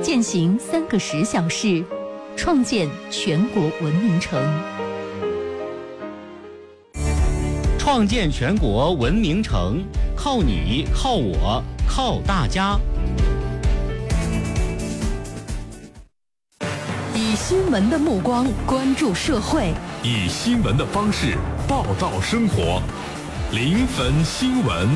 践行3个10小时，创建全国文明城。 创建全国文明城，靠你，靠我，靠大家。 以新闻的目光关注社会， 以新闻的方式报道生活。临汾新闻。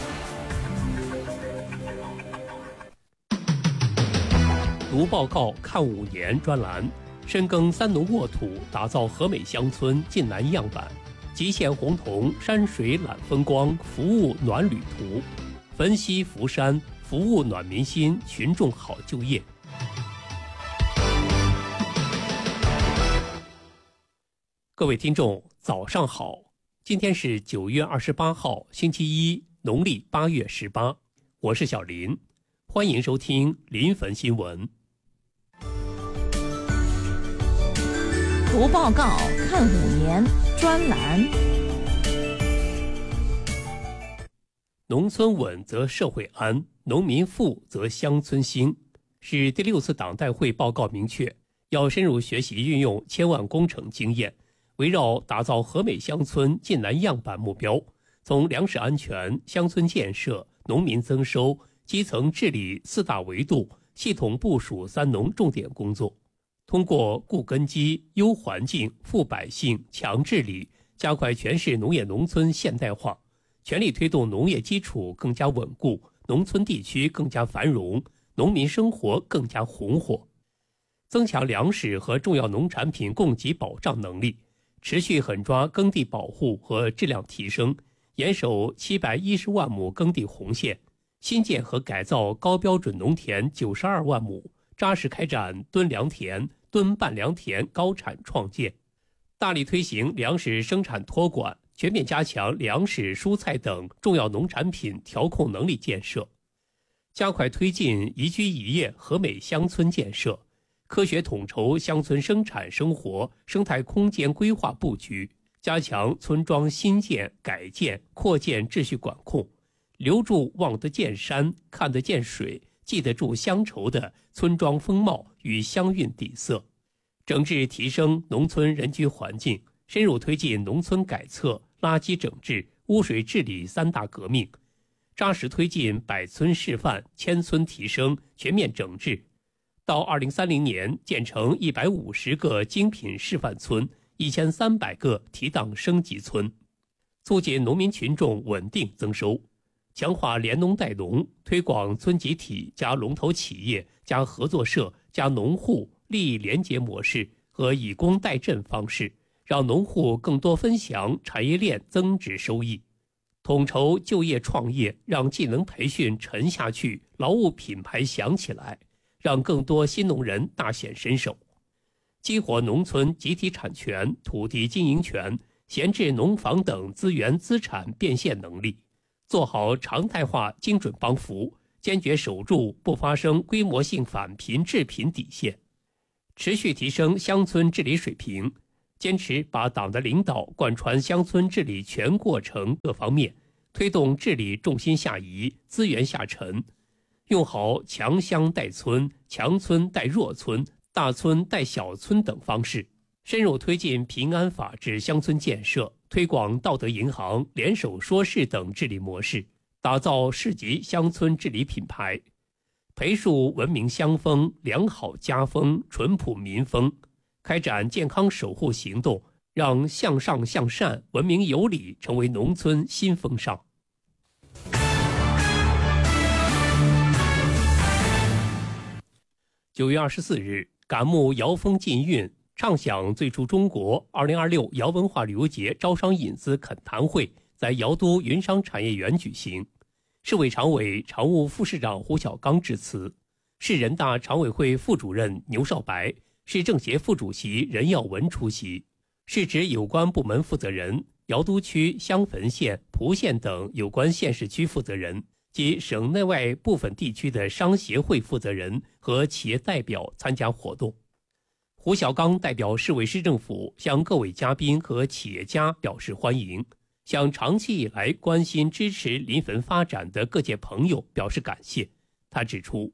读报告看5年专栏，深耕三农沃土，打造和美乡村晋南样板，极限红铜山水揽风光，服务暖旅途，汾西福山，服务暖民心，群众好就业。各位听众，早上好！今天是9月28号，星期一，农历8月18，我是小林，欢迎收听临汾新闻。 读报告看5年专栏。 农村稳则社会安，农民富则乡村兴，是第6次党代会报告明确，要深入学习运用千万工程经验，围绕打造和美乡村晋南样板目标，从粮食安全、乡村建设、农民增收、基层治理4大维度系统部署三农重点工作，通过固根基、优环境、富百姓、强治理，加快全市农业农村现代化，全力推动农业基础更加稳固，农村地区更加繁荣，农民生活更加红火，增强粮食和重要农产品供给保障能力，持续狠抓耕地保护和质量提升，严守710万亩耕地红线，新建和改造高标准农田92万亩，扎实开展蹲良田、蹲半良田高产创建，大力推行粮食生产托管，全面加强粮食、蔬菜等重要农产品调控能力建设，加快推进宜居宜业和美乡村建设，科学统筹乡村生产生活生态空间规划布局，加强村庄新建、改建、扩建秩序管控，留住望得见山、看得见水、记得住乡愁的村庄风貌与乡韵底色，整治提升农村人居环境，深入推进农村改厕、垃圾整治、污水治理3大革命，扎实推进百村示范、千村提升全面整治，到2030年建成150个精品示范村，1300个提档升级村，促进农民群众稳定增收，强化联农带农，推广村集体加龙头企业加合作社加农户利益联结模式和以工代赈方式，让农户更多分享产业链增值收益，统筹就业创业，让技能培训沉下去，劳务品牌响起来，让更多新农人大显身手，激活农村集体产权、土地经营权、闲置农房等资源资产变现能力，做好常态化精准帮扶，坚决守住不发生规模性返贫致贫底线，持续提升乡村治理水平，坚持把党的领导贯穿乡村治理全过程各方面，推动治理重心下移、资源下沉，用好强乡带村、强村带弱村、大村带小村等方式，深入推进平安法治乡村建设，推广道德银行、联手说事等治理模式，打造市级乡村治理品牌，培树文明乡风、良好家风、淳朴民风，开展健康守护行动，让向上向善、文明有礼成为农村新风尚。9月24日，感慕瑶风禁运，畅享最初中国2026瑶文化旅游节招商引资恳谈会在瑶都云商产业园举行。市委常委、常务副市长胡晓刚致辞，市人大常委会副主任牛少白、市政协副主席任耀文出席，市直有关部门负责人、瑶都区、襄汾县、蒲县等有关县市区负责人及省内外部分地区的商协会负责人和企业代表参加活动。胡晓刚代表市委市政府向各位嘉宾和企业家表示欢迎，向长期以来关心支持临汾发展的各界朋友表示感谢。他指出，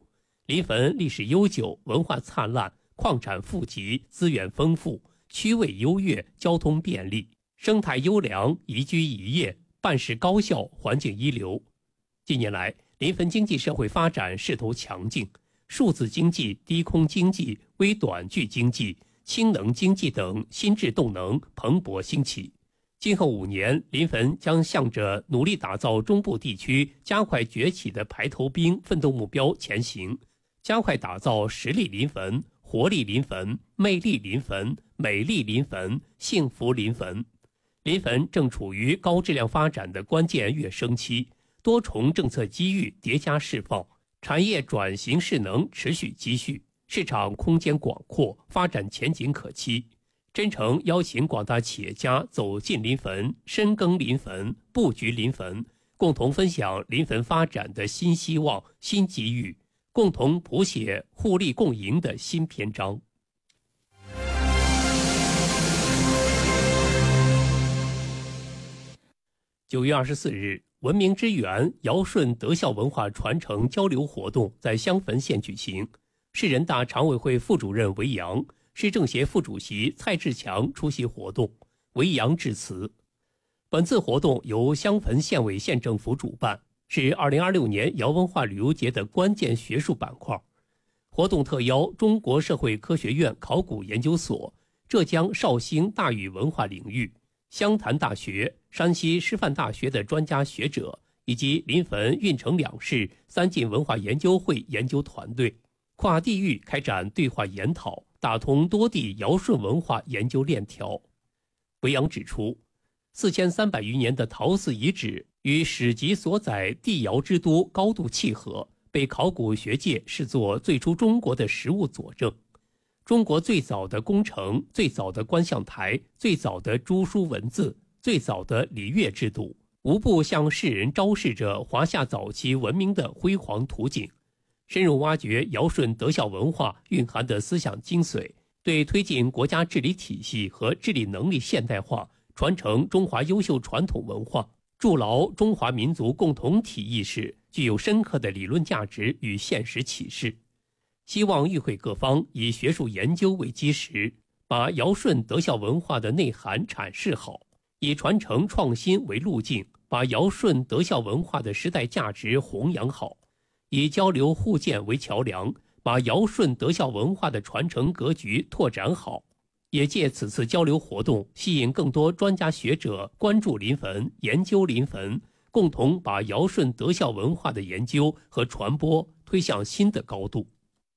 临汾历史悠久，文化灿烂，矿产富集，资源丰富，区位优越，交通便利，生态优良，宜居宜业，办事高效，环境一流。近年来，临汾经济社会发展势头强劲，数字经济、低空经济、微短距经济、氢能经济等新质动能蓬勃兴起。今后5年，临汾将向着努力打造中部地区加快崛起的排头兵奋斗目标前行，加快打造实力临汾、活力临汾、魅力临汾、美丽临汾、幸福临汾。临汾正处于高质量发展的关键跃升期，多重政策机遇叠加释放，产业转型势能持续积蓄，市场空间广阔，发展前景可期。真诚邀请广大企业家走进临汾，深耕临汾，布局临汾，共同分享临汾发展的新希望、新机遇，共同谱写互利共赢的新篇章。9月24日，文明之源尧舜德孝文化传承交流活动在襄汾县举行，市人大常委会副主任韦阳、市政协副主席蔡志强出席活动，韦阳致辞。本次活动由襄汾县委县政府主办，是2026年尧文化旅游节的关键学术板块。活动特邀中国社会科学院考古研究所、浙江绍兴大禹文化领域、湘潭大学、山西师范大学的专家学者，以及临汾、运城2市3晋文化研究会研究团队，跨地域开展对话研讨，打通多地尧舜文化研究链条。韦阳指出，4300余年的陶寺遗址与史籍所载帝尧之都高度契合，被考古学界视作最初中国的实物佐证。中国最早的宫城、最早的观象台、最早的朱书文字、最早的礼乐制度，无不向世人昭示着华夏早期文明的辉煌图景。深入挖掘尧舜德孝文化蕴含的思想精髓，对推进国家治理体系和治理能力现代化、传承中华优秀传统文化、筑牢中华民族共同体意识具有深刻的理论价值与现实启示。希望与会各方以学术研究为基石，把尧舜德孝文化的内涵阐释好，以传承创新为路径，把尧舜德孝文化的时代价值弘扬好，以交流互鉴为桥梁，把尧舜德孝文化的传承格局拓展好。也借此次交流活动，吸引更多专家学者关注临汾、研究临汾，共同把尧舜德孝文化的研究和传播推向新的高度。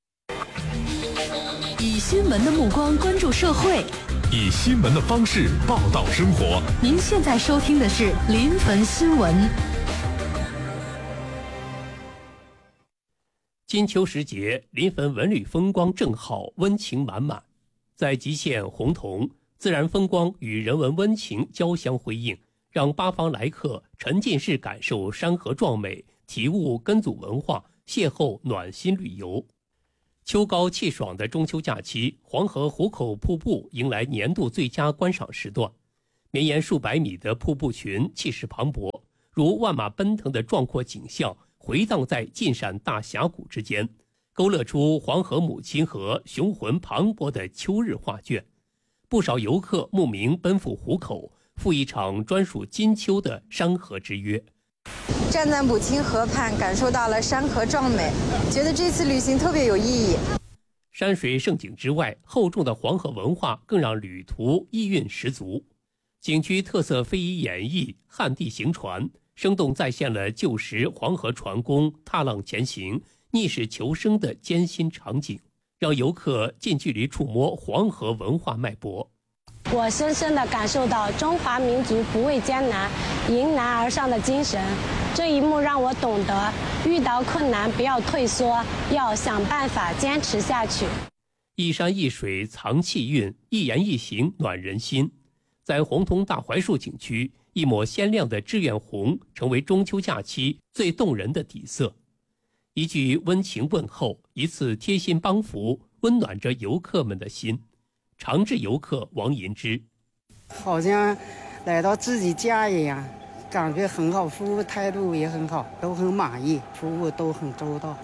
以新闻的目光关注社会， 以新闻的方式报道生活。 您现在收听的是临汾新闻。 金秋时节，临汾文旅风光正好，温情满满。在极限洪桐，自然风光与人文温情交相辉映，让八方来客沉浸式感受山河壮美，体悟根祖文化，邂逅暖心旅游。秋高气爽的中秋假期，黄河湖口瀑布迎来年度最佳观赏时段。绵延数百米的瀑布群气势磅礴，如万马奔腾的壮阔景象回荡在晋陕大峡谷之间，勾勒出黄河母亲河雄浑磅礴的秋日画卷。不少游客慕名奔赴湖口，赴一场专属金秋的山河之约。 站在母亲河畔，感受到了山河壮美，觉得这次旅行特别有意义。 山水胜景之外，厚重的黄河文化更让旅途意蕴十足。景区特色非遗演绎、汉地行船，生动再现了旧时黄河船工踏浪前行、逆势求生的艰辛场景，让游客近距离触摸黄河文化脉搏。 我深深地感受到中华民族不畏艰难、迎难而上的精神。这一幕让我懂得，遇到困难不要退缩，要想办法坚持下去。 一山一水藏气韵，一言一行暖人心。在洪桐大槐树景区，一抹鲜亮的志愿红成为中秋假期最动人的底色。一句温情问候，一次贴心帮扶，温暖着游客们的心。常驻游客王银之， 好像来到自己家一样，感觉很好，服务态度也很好，都很满意，服务都很周到。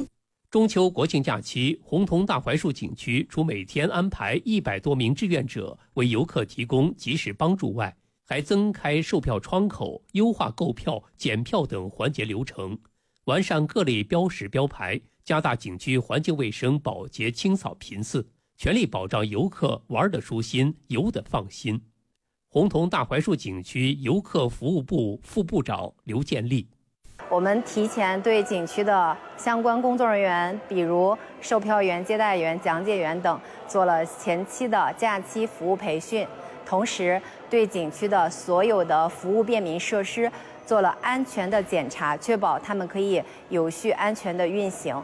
中秋国庆假期，洪桐大槐树景区除每天安排100多名志愿者为游客提供及时帮助外，还增开售票窗口，优化购票、检票等环节流程，完善各类标识标牌，加大景区环境卫生保洁清扫频次，全力保障游客玩得舒心、游得放心。洪桐大槐树景区游客服务部副部长刘建立： 我们提前对景区的相关工作人员，比如售票员、接待员、讲解员等，做了前期的假期服务培训，同时对景区的所有的服务便民设施做了安全的检查，确保他们可以有序安全的运行。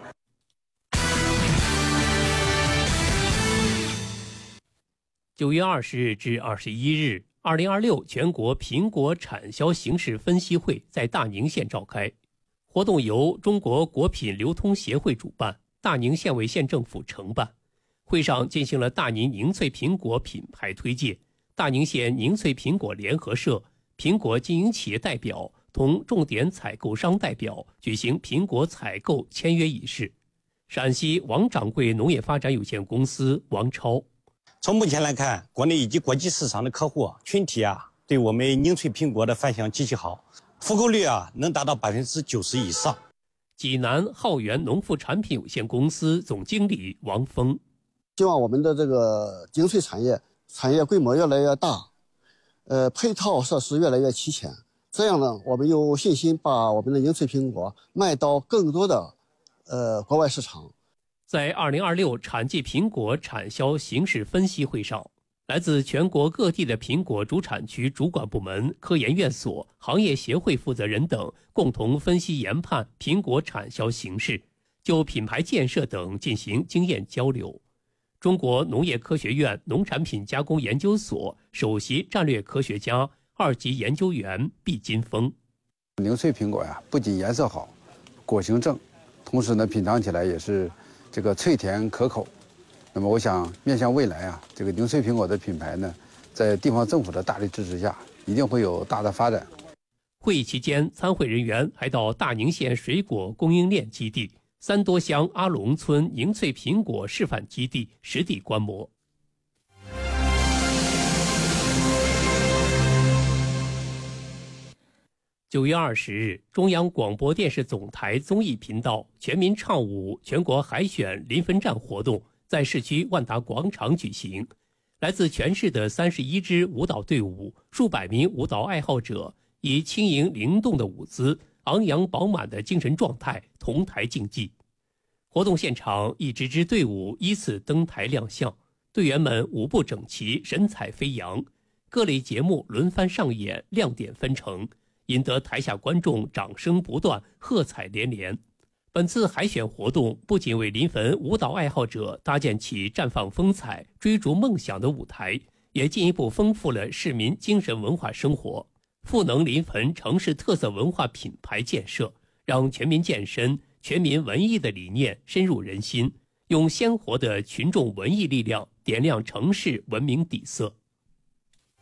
9月20日至21日，2026全国苹果产销形势分析会在大宁县召开。活动由中国果品流通协会主办，大宁县委县政府承办。会上进行了大宁宁脆苹果品牌推介，大宁县宁脆苹果联合社、苹果经营企业代表同重点采购商代表举行苹果采购签约仪式。陕西王掌柜农业发展有限公司王超： 从目前来看，国内以及国际市场的客户群体对我们宁脆苹果的反响极其好，复购率能达到90%以上。 济南浩源农副产品有限公司总经理王峰： 希望我们的这个宁脆产业规模越来越大，配套设施越来越齐全，这样呢，我们有信心把我们的宁脆苹果卖到更多的国外市场。 在2026产季苹果产销形势分析会上，来自全国各地的苹果主产区主管部门、科研院所、行业协会负责人等共同分析研判苹果产销形势，就品牌建设等进行经验交流。中国农业科学院农产品加工研究所首席战略科学家、2级研究员毕金峰： 宁脆苹果不仅颜色好，果形正，同时呢，品尝起来也是这个脆甜可口。那么我想面向未来这个宁脆苹果的品牌呢，在地方政府的大力支持下，一定会有大的发展。 会议期间，参会人员还到大宁县水果供应链基地、三多乡阿龙村宁脆苹果示范基地实地观摩。9月20日，中央广播电视总台综艺频道全民唱舞全国海选临汾站活动在市区万达广场举行，来自全市的31支舞蹈队伍、数百名舞蹈爱好者，以轻盈灵动的舞姿、昂扬饱满的精神状态同台竞技。活动现场，一支支队伍依次登台亮相，队员们舞步整齐，神采飞扬，各类节目轮番上演，亮点纷呈，引得台下观众掌声不断，喝彩连连。本次海选活动不仅为临汾舞蹈爱好者搭建起绽放风采、追逐梦想的舞台，也进一步丰富了市民精神文化生活，赋能临汾城市特色文化品牌建设，让全民健身、全民文艺的理念深入人心，用鲜活的群众文艺力量点亮城市文明底色。